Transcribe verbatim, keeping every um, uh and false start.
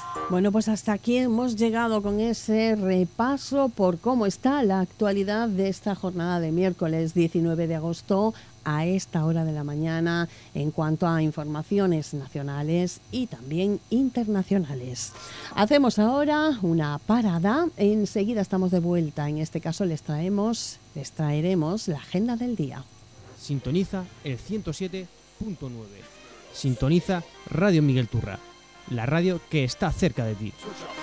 Bueno, pues hasta aquí hemos llegado con ese repaso por cómo está la actualidad de esta jornada de miércoles diecinueve de agosto a esta hora de la mañana en cuanto a informaciones nacionales y también internacionales. Hacemos ahora una parada, enseguida estamos de vuelta. En este caso les traemos, les traeremos la agenda del día. Sintoniza el ciento siete punto nueve. Sintoniza Radio Miguel Turra, la radio que está cerca de ti.